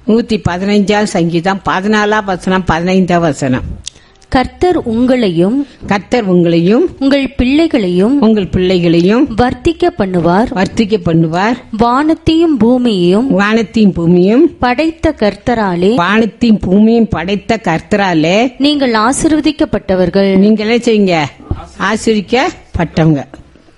115 சங்கீதம் 14 வசனம் 15 வசனம். கர்த்தர் உங்களையும் உங்கள் பிள்ளைகளையும் வர்த்திக்க பண்ணுவார். வானத்தையும் பூமியையும் படைத்த கர்த்தராலே நீங்கள் ஆசீர்வதிக்கப்பட்டவர்கள். நீங்க என்ன செய்யுங்க? ஆசீர்வதிக்கப்பட்டவங்க.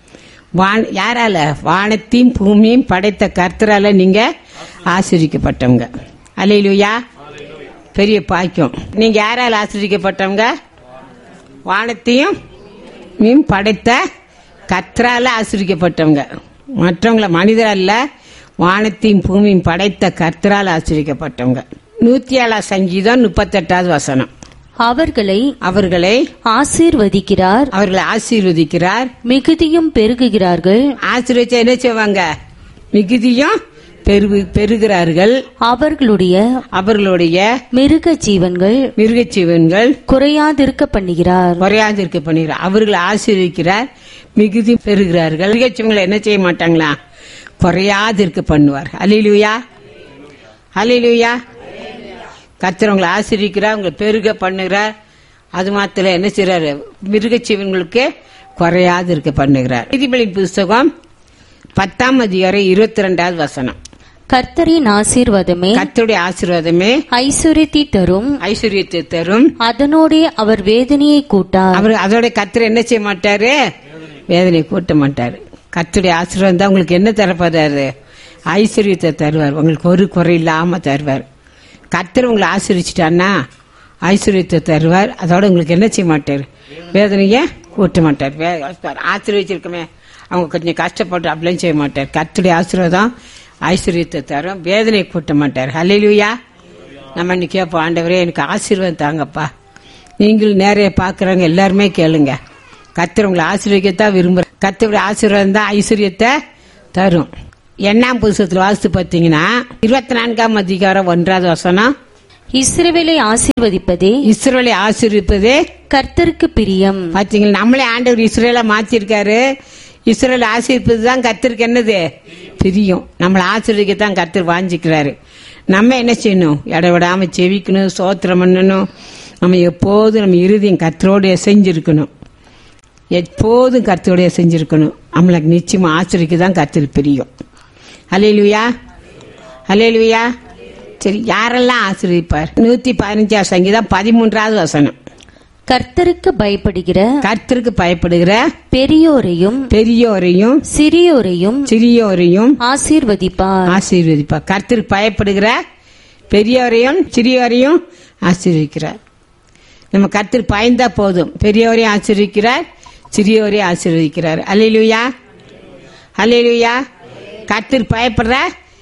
யாரால? வானத்தையும் பூமியையும் படைத்த கர்த்தரால நீங்க ஆசீர்வதிக்கப்பட்டவங்க. அல்லேலூயா. பெரிய பாக்கியம். நீங்க யாரால ஆசீர்வதிக்கப்பட்டவங்க? வானத்தையும் படைத்த கர்த்தரால ஆசீர்வதிக்கப்பட்டவங்க. மற்றவங்கள மனிதர் அல்ல, வானத்தையும் பூமியும் படைத்த கர்த்தரால் ஆசீர்வதிக்கப்பட்டவங்க. 107 சங்கீதம் 38 வசனம். அவர்களை ஆசீர்வதிக்கிறார். மிகுதியும் பெருகுகிறார்கள். ஆசீர்வதிச்சா என்ன செய்வாங்க? மிகுதியும் பெருகிறார்கள். அவர்களுடைய மிருக ஜீவன்கள் குறையாதிருக்க பண்ணுகிறார். அவர்கள் ஆசீர்வதிக்கிறார், மிகுதி பெறுகிறார்கள். மிருக ஜீவன்களை என்ன செய்ய மாட்டாங்களா? குறையாதிருக்க பண்ணுவார். அல்லேலூயா, அல்லேலூயா. கர்த்தர் உங்களை ஆசீர்வதிக்கிறார், உங்களை பெருக பண்ணுகிறார். அது மாத்திரம் என்ன செய்யறாரு? மிருக ஜீவன்களுக்கு குறையாது இருக்க பண்ணுகிறார். நீதிபதியின் புஸ்தகம் 10 அதிகாரம் 22 வசனம். கர்த்தரின் ஆசீர்வாதமே, கர்த்தருடைய ஆசீர்வாதமே ஐஸ்வர்யத்தை தரும். அதனோட அவர் வேதனையை கூட்டார். அவர் அதோட கர்த்தர் என்ன செய்ய மாட்டாரு? வேதனையை கூட்ட மாட்டாரு. கர்த்தருடைய ஆசீர்வாதம் தான் உங்களுக்கு என்ன தரப்போறாரு? ஐஸ்வர்யத்தை தருவார். உங்களுக்கு ஒரு குறை இல்லாம தருவார். கர்த்தர் உங்களை ஆசீர்வதிச்சிட்டான்னா ஐஸ்வர்யத்தை தருவார். அதோட உங்களுக்கு என்ன செய்ய மாட்டார்? வேதனையை கூட்ட மாட்டார். ஆசீர்வதிச்சிருக்கமே அவங்க கொஞ்சம் கஷ்டப்பட்டு அப்படியும் செய்ய மாட்டார். கர்த்தருடைய ஆசீர்வாதம் ஐஸ்வர்யத்தை தரும், வேதனை கூட்ட மாட்டார். அல்லேலூயா. நம்ம இன்னைக்கு கேட்போம், ஆண்டவரே எனக்கு ஆசீர்வாதம் தாங்கப்பா. நீங்களும் நேரைய பாக்குறவங்க எல்லாருமே கேளுங்க. கர்த்தர் உங்களை ஆசீர்வதிக்கத்தான் விரும்புற. கர்த்தருடைய ஆசீர்வாதம் தான் ஐஸ்வர்யத்தை தரும். 8ஆம் புத்தகத்தில் வாசித்து பார்த்தீங்கன்னா 24ஆம் அதிகாரம் 1வது வசனம். இஸ்ரவேலை ஆசீர்வதிப்பதே கர்த்தருக்கு பிரியம். பாத்தீங்களா? நம்மளே ஆண்டவர் இஸ்ரவேலை மாத்திருக்காரு. இஸ்ரவேல் ஆசீர்வதிப்பது தான் கர்த்தருக்கு என்னது? பிரியம். நம்மளை ஆசீர்வதிக்கத்தான் கர்த்தர் வாஞ்சிக்கிறாரு. நம்ம என்ன செய்யணும்? இடைவிடாம செவிக்கணும், ஸ்தோத்திரம் பண்ணணும். நம்ம எப்போதும் நம்ம இருதயம் கர்த்தரோட செஞ்சிருக்கணும். எப்போதும் கர்த்தரோட செஞ்சிருக்கணும். நம்மளுக்கு நிச்சயமா ஆசீர்வதிக்கதான் கர்த்தர் பிரியம். அல்லேலூயா, அல்லேலூயா. சரி, யாரெல்லாம் ஆசீர்வதிப்பார்? 115 சங்கீதம் 13வது வசனம். கர்த்தருக்கு பயப்படுகிற பெரியோரையும் சிறியோரையும் ஆசீர்வதிப்பார். கர்த்தருக்கு பயப்படுகிற பெரியோரையும் சிறியோரையும் ஆசீர்வதிக்கிறார். நம்ம கர்த்தருக்கு பயந்தா போதும். பெரியோரையும் ஆசீர்வதிக்கிறார், சிறியோரையும் ஆசீர்வதிக்கிறார். அல்லேலூயா, அல்லேலூயா. கர்த்தருக்கு பயப்படுற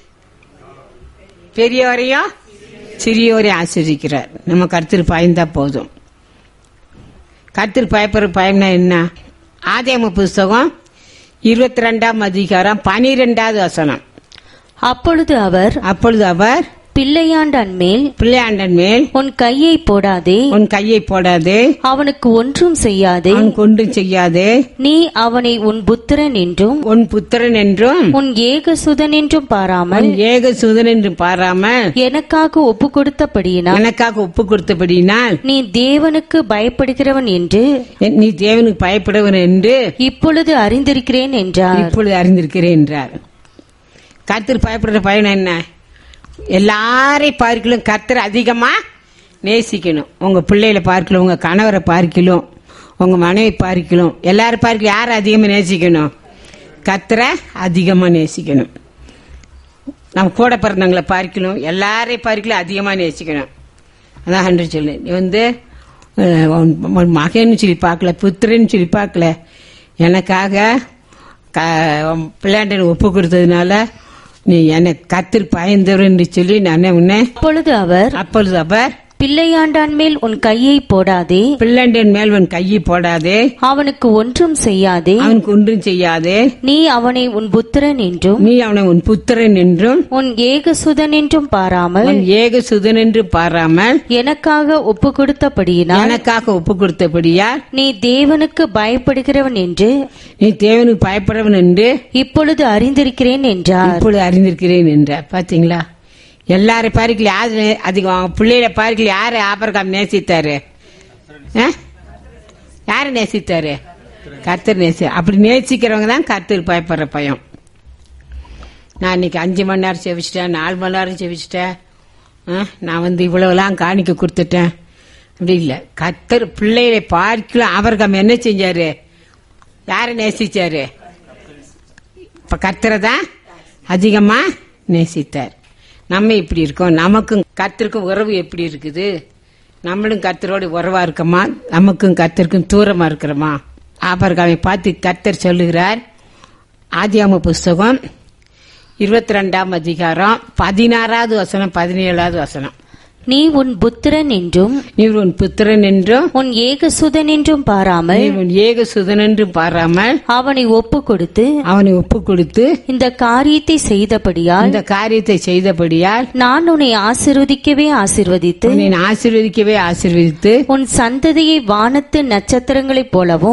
பெரியோரையும் சிறியோரையும் ஆசீர்வதிக்கிறார். நம்ம கர்த்தருக்கு பயந்தா போதும். கர்த்தருக்கு பயப்படுற பயம்னா என்ன? ஆதியாகம புஸ்தகம் 22ஆம் அதிகாரம் 12வது வசனம். அப்பொழுது அவர் பிள்ளையாண்டன் மேல் உன் கையை போடாதே, அவனுக்கு ஒன்றும் செய்யாதே. நீ அவனை உன் புத்திரன் என்றும் உன் ஏகசுதன் என்றும் பாராமல் எனக்காக ஒப்பு கொடுத்தபடியினால் நீ தேவனுக்கு பயப்படுகிறவன் என்று இப்பொழுது அறிந்திருக்கிறேன் என்றார். கர்த்தர் பயப்படுற பயன் என்ன? எல்லாரையும் பார்க்கலும் கர்த்தர் அதிகமா நேசிக்கணும். உங்க பிள்ளைகளை பார்க்கலும், உங்க கணவரை பார்க்கலும், உங்க மனைவி பார்க்கலும், எல்லாரும் பார்க்கலும் யாரை அதிகமா நேசிக்கணும்? கர்த்தரை அதிகமா நேசிக்கணும். நம்ம கூட பிறந்தவங்களை பார்க்கலும், எல்லாரையும் பார்க்கலும் அதிகமா நேசிக்கணும். அதான் சொல்லு. நீ மகன்னு சொல்லி பார்க்கல, புத்திரன்னு சொல்லி பார்க்கல, எனக்காக பிள்ளையாண்டன் ஒப்பு கொடுத்ததுனால நீ எனக்கு கர்த்தர் பயந்தவர் என்று சொல்லி நான் உன்னை. அப்பொழுது அவர் பிள்ளையாண்டான் மேல் உன் கையை போடாதே, அவனுக்கு ஒன்றும் செய்யாதே. நீ அவனை உன் புத்திரன் என்றும் உன் ஏகசுதன் என்றும் பாராமல் எனக்காக ஒப்பு கொடுத்தபடியால் நீ தேவனுக்கு பயப்படுகிறவன் என்று இப்பொழுது அறிந்திருக்கிறேன் என்றார். பாத்தீங்களா? எல்லாரும் பாருக்கல யாரு அதிகம் பிள்ளைகளை பாருக்கல யாரு ஆபிரகாம் நேசித்தாரு? யாரு நேசித்தாரு? கர்த்தர் அப்படி நேசிக்கிறவங்க தான் கர்த்தர் பயப்படுற பயம். நான் இன்னைக்கு 5 மணி நேரம் செவிச்சிட்டேன், 4 மணி நேரம் செவிச்சிட்டேன், நான் இவ்வளவுலாம் காணிக்க கொடுத்துட்டேன் அப்படி இல்ல. கர்த்தர் பிள்ளைகளை பார்க்கலாம் ஆபிரகாம் என்ன செஞ்சாரு? யாரை நேசிச்சாரு? இப்ப கர்த்தரை தான் அதிகமா நேசித்தார். நம்ம இப்படி இருக்கோம். நமக்கும் கர்த்தருக்கும் உறவு எப்படி இருக்குது? நம்மளும் கர்த்தரோட உறவா இருக்கோமா? நமக்கும் கர்த்தருக்கும் தூரமா இருக்கிறோமா? ஆபிரகாமை பார்த்து கர்த்தர் சொல்லுகிறார். ஆதியாகம புஸ்தகம் 22ஆம் அதிகாரம் 16வது வசனம் 17வது வசனம். நீ உன் புத்திரன் என்றும் உன் ஏகசுதன் என்றும் பாராமல் அவனை ஒப்பு கொடுத்து இந்த காரியத்தை செய்தபடியால் நான் உன்னை ஆசீர்வதிக்கவே ஆசீர்வதித்து உன் சந்ததியை வானத்தின் நட்சத்திரங்களைப்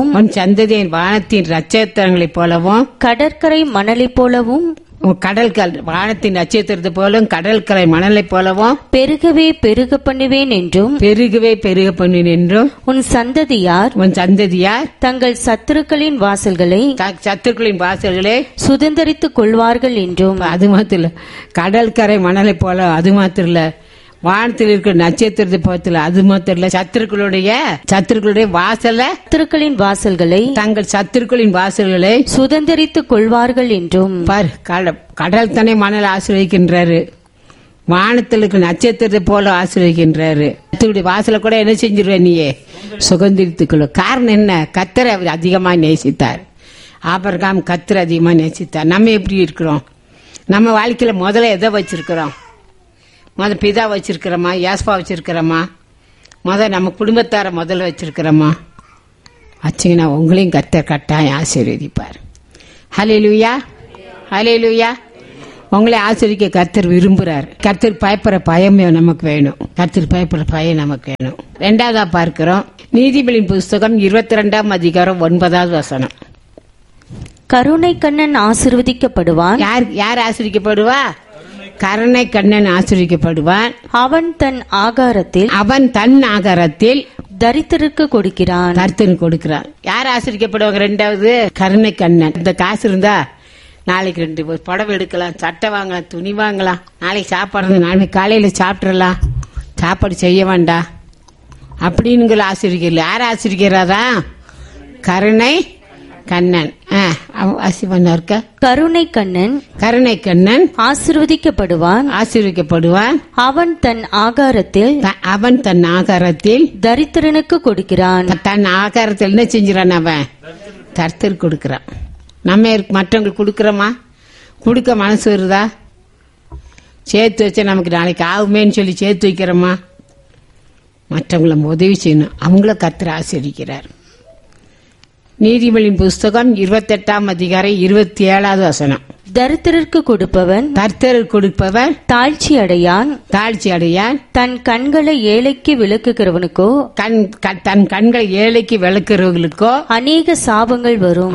போலவும் கடற்கரை மணலைப் போலவும் வானத்தின் நட்சத்திரத்தை போலும் கடற்கரை மணலை போலவும் பெருக பண்ணுவேன் என்றும் உன் சந்ததியார் தங்கள் சத்துருக்களின் வாசல்களை சுதந்தரித்துக் கொள்வார்கள் என்றும். அது மாத்திரம் இல்ல, கடற்கரை மணலை போல அது மாத்திரம் இல்ல, வானத்தில் இருக்கிற நட்சத்திரத்தை போல அது மாத்திரம் இல்ல, சத்துருக்களுடைய சத்துருக்களின் வாசல்களை தங்கள் சத்துருக்களின் வாசல்களை சுதந்தரித்துக் கொள்வார்கள் என்றும். கடல் தானே மணல் ஆசிர்வதிக்கின்றாரு, வானத்தில் இருக்கிற நட்சத்திரத்தை போல ஆசிர்வதிக்கின்றாரு. வாசல கூட என்ன செஞ்சிருவ நீயே? சுதந்திரித்துக்கொள்ள. காரணம் என்ன? கர்த்தரை அவர் அதிகமா நேசித்தார். ஆபிரகாம் கர்த்தரை அதிகமா நேசித்தார். நம்ம எப்படி இருக்கிறோம்? நம்ம வாழ்க்கையில முதல்ல எதை வச்சிருக்கிறோம்? பிதா வச்சிருக்கிறோமா? யாஸ்பா வச்சிருக்கிறோமா? நம்ம குடும்பத்தார முதல்ல வச்சிருக்கிறோமா? வச்சீங்கன்னா உங்களையும் கர்த்தர் கட்டாயம் ஆசீர்வதிப்பார். ஹல்லேலூயா, ஹல்லேலூயா. உங்களை ஆசீர்வதிக்க கர்த்தர் விரும்புறார். கர்த்தர் பயப்படுற பயம் நமக்கு வேணும். கர்த்தர் பயப்படுற பயம் நமக்கு வேணும். 2வதா பார்க்கிறோம், நீதிபதியின் புஸ்தகம் 22ஆம் அதிகாரம் 9வது வசனம். கருணை கண்ணன் ஆசீர்வதிக்கப்படுவான். யார் ஆசீர்வதிக்கப்படுவா? கருணை கண்ணன் ஆசீர்வதிக்கப்படுவான். அவன் தன் ஆகாரத்தில் தரித்திற்கு கொடுக்கிறான். யார் ஆசீர்வதிக்கப்படுவாங்க? 2வது கருணை கண்ணன். இந்த காசு இருந்தா நாளைக்கு 2 புடவை எடுக்கலாம், சட்டை வாங்கலாம், துணி வாங்கலாம், நாளைக்கு சாப்பாடு நாளைக்கு காலையில சாப்பிடலாம், சாப்பாடு செய்ய வேண்டாம் அப்படின்னு ஆசீர்வதிக்கல. யார் ஆசீர்வதிக்கிறாரா? கருணை கண்ணன். கருணை கண்ணன் ஆசீர்வதிக்கப்படுவான். அவன் தன் ஆகாரத்தில் தரித்திரனுக்கு கொடுக்கிறான். தன் ஆகாரத்தில் என்ன செஞ்சான்? அவன் தரித்திர கொடுக்கிறான். நம்ம மற்றவங்களுக்கு கொடுக்கறோமா? கொடுக்க மனசு வருதா? சேர்த்து வச்சா நமக்கு நாளைக்கு ஆகுமேன்னு சொல்லி சேர்த்து வைக்கிறோமா? மற்றவங்களை உதவி செய்யணும். அவங்கள கர்த்தர் ஆசீர்வதிக்கிறார். நீதிபதியின் புஸ்தகம் 28ஆம் அதிகாரம் 27வது வசனம். தரித்திரருக்கு கொடுப்பவன் தாழ்ச்சி அடையான். தன் கண்களை ஏழைக்கு விளக்குகிறவனுக்கோ தன் கண்களை ஏழைக்கு விளக்குறவர்களுக்கோ அநேக சாபங்கள் வரும்.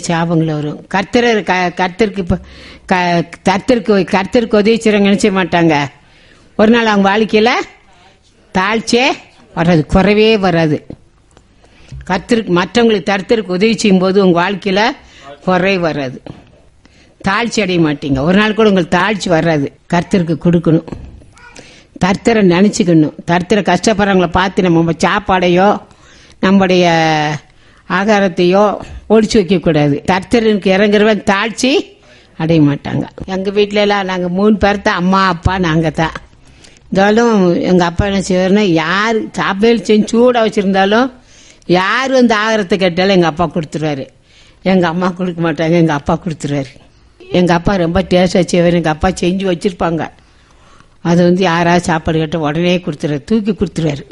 கர்த்தருக்கு உதவி செய்யறவங்க நினைச்ச மாட்டாங்க. ஒரு நாள் அவங்க வாழ்க்கையில தாழ்ச்சியே வராது, குறைவே வராது. மற்றவங்களுக்கு கர்த்தருக்கு உதவி செய்யும் போது உங்க வாழ்க்கையில குறை வராது, தாழ்ச்சி அடைய மாட்டீங்க. ஒரு நாள் கூட உங்களுக்கு தாழ்ச்சி வராது. கர்த்தருக்கு கொடுக்கணும், கர்த்தரை நினைச்சுக்கணும். கர்த்தரை கஷ்டப்படுறவங்களை பார்த்து நம்ம சாப்பாடையோ நம்முடைய ஆகாரத்தையோ ஒழிச்சு வைக்க கூடாது. கர்த்தருக்கு இறங்குறவன் தாழ்ச்சி அடைய மாட்டாங்க. எங்க வீட்டுல எல்லாம் நாங்க 3 பேர் தான், அம்மா அப்பா நாங்க தான். இருந்தாலும் எங்க அப்பா என்ன செய்வாருன்னா, யார் சாப்பாடு செஞ்சு சூடா வச்சிருந்தாலும் யாரு வந்து ஆகாரத்தை கேட்டாலும் எங்க அப்பா கொடுத்துருவாரு. எங்க அம்மா கொடுக்க மாட்டாங்க, எங்க அப்பா கொடுத்துருவாரு. எங்க அப்பா ரொம்ப டேஸ்டா செய்வாரு. எங்க அப்பா செஞ்சு வச்சிருப்பாங்க, அது வந்து யாராவது சாப்பாடு கேட்ட உடனே கொடுத்துருவாரு, தூக்கி கொடுத்துருவாரு.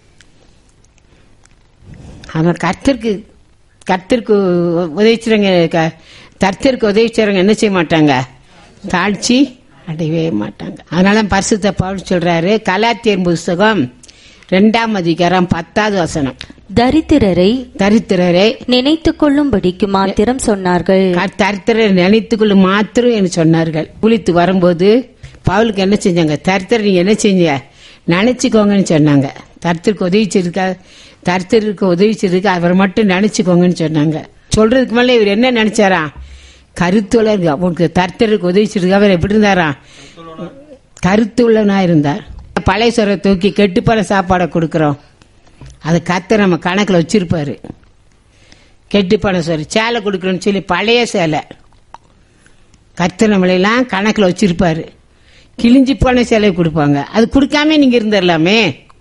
ஆனா கர்த்தருக்கு உதவி செய்றவங்க என்ன செய்ய மாட்டாங்க? தாழ்ச்சி அடையவே மாட்டாங்க. அதனால பரிசுத்த பவுல் சொல்றாரு, கலாத்தியர் புஸ்தகம் 2ஆம் அதிகாரம் 10வது வசனம். தரித்திரரை நினைத்துக் கொள்ளும்படிக்கு மாத்திரம் சொன்னார்கள். தரித்திரரை நினைத்துக் கொள்ளும் மாத்திரம் என்று சொன்னார்கள். குளித்து வரும்போது பவுலுக்கு என்ன செஞ்சாங்க? தரித்திர நீங்க என்ன செஞ்சீங்க? நினைச்சுக்கோங்கன்னு சொன்னாங்க. தரித்திற்கு உதவிச்சிருக்கா அவரை மட்டும் நினைச்சுக்கோங்கன்னு சொன்னாங்க. சொல்றதுக்கு மேல இவர் என்ன நினைச்சாரா? கருத்துள்ள உனக்கு தரித்திற்கு உதவிச்சிருக்கா அவர் எப்படி இருந்தாரா? கருத்துள்ளனா இருந்தார். பழைய சொரை தூக்கி கெட்டுப்போன சாப்பாடை கொடுக்கறோம். அது கர்த்தர் நம்ம கணக்குல வச்சிருப்பாரு. கெட்டுப்போன சொரை சேலை கொடுக்கறோம்னு சொல்லி பழைய சேலை கர்த்தர் நம்மளெல்லாம் கணக்குல வச்சிருப்பாரு. கிழிஞ்சு போன சேலை கொடுப்பாங்க. அது கொடுக்காம நீங்க இருந்துடலாமே.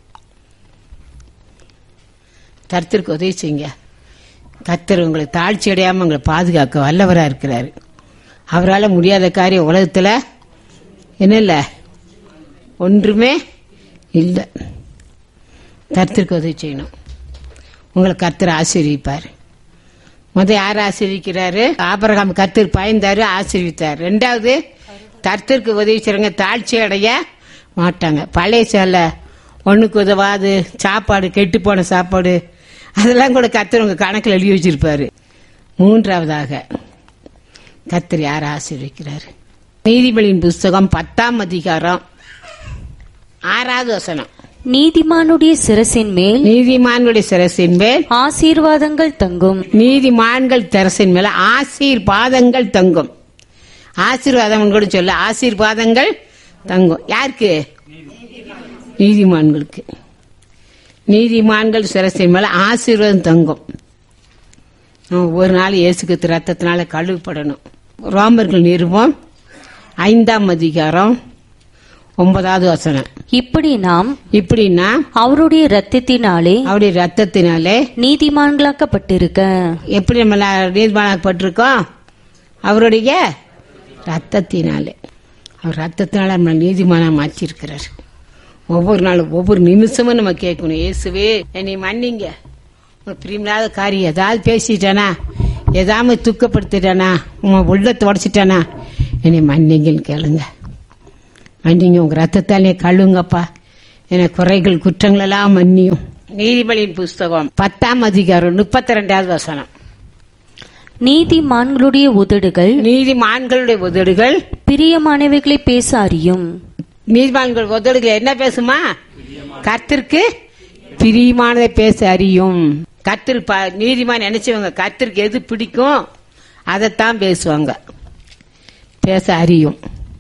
கர்த்தருக்கு உதவி செய்யுங்க. கர்த்தர் உங்களை தாழ்ச்சி அடையாம உங்களை பாதுகாக்க வல்லவரா இருக்கிறாரு. அவரால் முடியாத காரியம் உலகத்துல என்ன இல்ல, ஒன்றுமே இல்லை. கர்த்தருக்கு உதவி செய்யணும். உங்களை கர்த்தர் ஆசீர்வதிப்பார். யார் ஆசீர்வதிக்கிறாரு? ஆபிரகாம் கர்த்தர் பயந்தாரு, ஆசீர்வித்தார். ரெண்டாவது, கர்த்தருக்கு உதவி செய்றவங்க தாழ்ச்சி அடைய மாட்டாங்க. பழைய சேலை ஒண்ணுக்கு உதவாது சாப்பாடு, கெட்டு போன சாப்பாடு, அதெல்லாம் கூட கர்த்தர் உங்க கணக்கில் எழுதி வச்சிருப்பாரு. மூன்றாவதாக கர்த்தர் யார் ஆசீர்வதிக்கிறாரு? நீதிபதியின் புஸ்தகம் 10ஆம் அதிகாரம் 6வது வசனம். நீதிமானுடைய சிரசின் மேல் ஆசீர்வாதங்கள் தங்கும். நீதிமான்கள் சிரசின் மேல ஆசீர்வாதங்கள் தங்கும். ஆசீர்வாதம் கூட சொல்ல, ஆசீர்வாதங்கள் தங்கும். யாருக்கு? நீதிமான்களுக்கு. நீதிமான்கள் சிரசின் மேல ஆசீர்வாதம் தங்கும். ஒரு நாள் இயேசுக்கு ரத்தத்தினால கழுவப்படணும். ரோமர்கள் நிருபம் 5ஆம் அதிகாரம் 9வது வசனம். இப்படி நாம் அவருடைய ரத்தத்தினாலே நீதிமான்களாக்கப்பட்டிருக்க. எப்படி நம்ம நீதிமானாக்கப்பட்டிருக்கோம்? அவருடைய ரத்தத்தினாலே. அவர் ரத்தத்தினால நம்ம நீதிமானா மாற்றிருக்கிறார். ஒவ்வொரு நாளும் ஒவ்வொரு நிமிஷமும் நம்ம கேட்கணும், இயேசுவே என்னை மன்னிங்க. பிரியமில்லாத காரியம் ஏதாவது பேசிட்டானா, ஏதாவது துக்கப்படுத்திட்டானா, உன் உள்ளத்தை உடைச்சிட்டானா, என்னை மன்னிங்கன்னு கேளுங்க. மன்னிங்க, உங்க ரத்தத்தாலே கழுவுங்கப்பா, என குறைகள் குற்றங்கள் எல்லாம் மன்னியும். நீதிபதியின் புஸ்தகம் 10ஆம் அதிகாரம் 32வது வசனம். நீதிமான்களுடைய உதடுகள் பிரியமானவைகளை பேச அறியும். நீதிமான்கள் உதடுகள் என்ன பேசுமா? கர்த்தருக்கு பிரியமானதை பேச அறியும். கர்த்தர் நீதிமான் நினைச்சவங்க கர்த்தருக்கு எது பிடிக்கும் அதைத்தான் பேசுவாங்க, பேச அறியும்.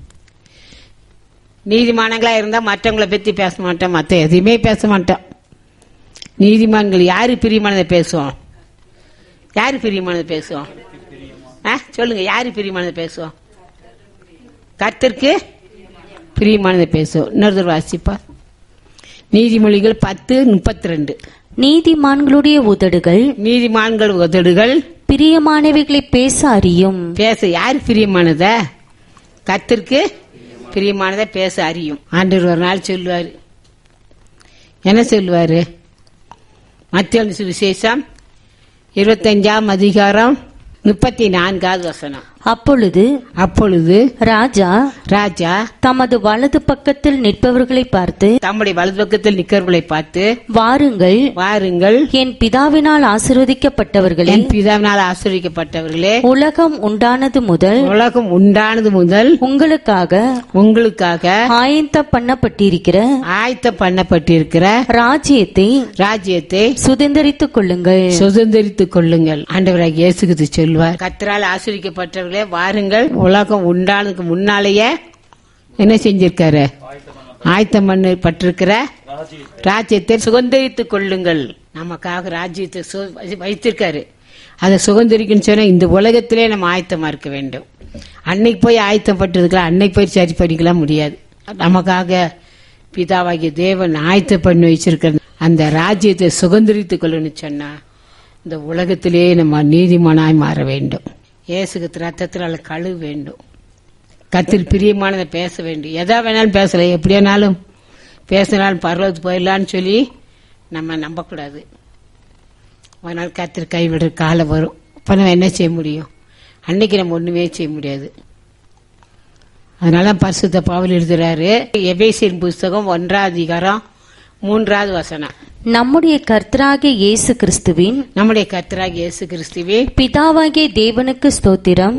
நீதிமானங்களா இருந்தா மற்றவங்களை பத்தி பேச மாட்டோம், மற்ற எதையுமே பேச மாட்டோம். நீதிமான்கள் யாரு பிரியமானதை பேசுவோம்? யாரு பிரியமானதை பேசுவோம்? சொல்லுங்க, யாரு பிரியமானதை பேசுவோம்? கர்த்தருக்கு பிரியமானதை பேசுவோம். இன்னொரு வாசிப்பா, நீதிமொழிகள் 10:32. நீதிமான்களுடைய உதடுகள் பிரியமானவைகளை பேச அறியும். யாரு பிரியமானத? கர்த்தருக்கு பிரியமானதை பேச அறியும். ஆண்டவர் ஒரு நாள் சொல்லுவாரு, என்ன சொல்லுவாரு? மத்தேயு சுவிசேஷம் 25ஆம் அதிகாரம் 34வது வசனம். அப்பொழுது ராஜா தமது வலது பக்கத்தில் நிற்பவர்களை பார்த்து, வாருங்கள் என் பிதாவினால் ஆசீர்வதிக்கப்பட்டவர்களே, உலகம் உண்டானது முதல் உங்களுக்காக ஆயத்தம் பண்ணப்பட்டிருக்கிற ராஜ்யத்தை சுதந்தரித்துக் கொள்ளுங்கள். ஆண்டவராகிய இயேசு கிறிஸ்து சொல்வார், கர்த்தரால் ஆசீர்வதிக்கப்பட்டவர்களே வாருங்கள், உலகம் உண்டானதுக்கு முன்னாலேயே என்ன செஞ்சிருக்காரு? ஆயத்தம் பண்ணப்பட்டிருக்கிற ராஜ்யத்தை சுதந்தரித்துக் கொள்ளுங்கள். நமக்காக ராஜ்யத்தை வைத்திருக்காரு. அதை சுதந்திரிக்கணும்னு சொன்னா இந்த உலகத்திலே நம்ம ஆயத்தமா இருக்க வேண்டும். அன்னைக்கு போய் ஆயத்தம் பட்டிருக்கலாம், அன்னைக்கு போய் சரி பண்ணிக்கலாம் முடியாது. நமக்காக பிதாவாகிய தேவன் ஆயத்தம் பண்ணி வச்சிருக்கிற அந்த ராஜ்யத்தை சுதந்திரித்துக் கொள்ளணும்னு சொன்னா இந்த உலகத்திலே நம்ம நீதிமானாய் மாற வேண்டும். இயேசுக்கு ரத்தத்தினால கழுவ வேண்டும். கர்த்தர் பிரியமானதை பேச வேண்டும். எதா வேணாலும் பேசல, எப்படியானாலும் பேசினாலும் பரலோகத்துக்கு போயிடலான்னு சொல்லி நம்ம நம்பக்கூடாது. ஒரு நாள் கர்த்தர் கைவிடுற காலம் வரும். அப்ப நம்ம என்ன செய்ய முடியும்? அன்னைக்கு நம்ம ஒண்ணுமே செய்ய முடியாது. அதனால பரிசுத்த பவுல் எழுதுறாரு, எபேசியர் புஸ்தகம் 1ஆம் அதிகாரம் 3வது வசனம். நம்முடைய கர்த்தராகிய இயேசு கிறிஸ்துவின் பிதாவாகிய தேவனுக்கு ஸ்தோத்திரம்.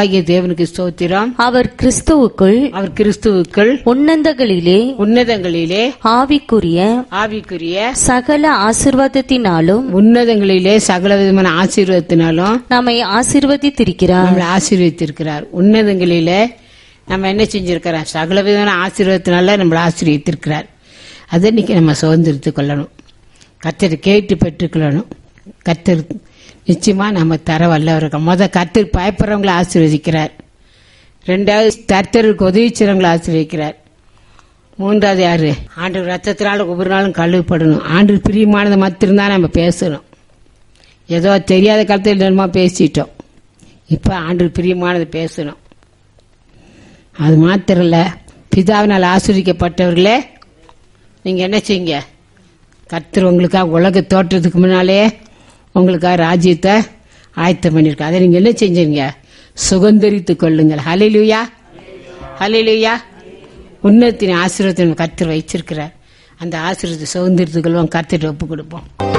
அவர் கிறிஸ்துவுக்குள் உன்னதங்களிலே ஆவிக்குரிய சகல ஆசீர்வாதத்தினாலும் சகலவிதமான ஆசீர்வாதத்தினாலும் நம்மை ஆசீர்வதித்திருக்கிறார். உன்னதங்களிலே நம்ம என்ன செஞ்சிருக்கிறார்? சகலவிதமான ஆசீர்வாதத்தினால நம்மளை ஆசீர்வதித்திருக்கிறார். அதை இன்னைக்கு நம்ம சுதந்திரத்துக் கொள்ளணும். கர்த்தர் கேட்டு பெற்றுக்கொள்ளணும். கர்த்தர் நிச்சயமா நம்ம தர வல்லவர். கர்த்தர் பயப்படுறவங்களை ஆசீர்வதிக்கிறார். 2வது கர்த்தருக்கு உதவி செய்றவங்களை ஆசீர்வதிக்கிறார். 3வது யாரு? ஆண்டவர் ரத்தத்தினால ஒவ்வொரு நாளும் கழுவப்படணும். ஆண்டவர் பிரியமானதை மாத்திரம்தான் நம்ம பேசணும். ஏதோ தெரியாத காலத்தில் என்னமா பேசிட்டோம். இப்ப ஆண்டவர் பிரியமானதை பேசணும். அது மாத்திரம் இல்ல, பிதாவினால் ஆசீர்வதிக்கப்பட்டவர்களே நீங்க என்ன செய்யுங்க? கர்த்தர் உங்களுக்காக உலக தோற்றத்துக்கு முன்னாலே உங்களுக்காக ராஜ்யத்தை ஆயத்தம் பண்ணிருக்க. அதை நீங்க என்ன செஞ்சீங்க? சுதந்தரித்துக் கொள்ளுங்கள். ஹல்லேலூயா, ஹல்லேலூயா. உன்னதத்தின் ஆசீர்வாதத்தை கர்த்தர் வச்சிருக்கிறார். அந்த ஆசீர்வாதத்தை சுதந்திரத்துக் கொள்வோம். கர்த்தரை ஒப்பு கொடுப்போம்.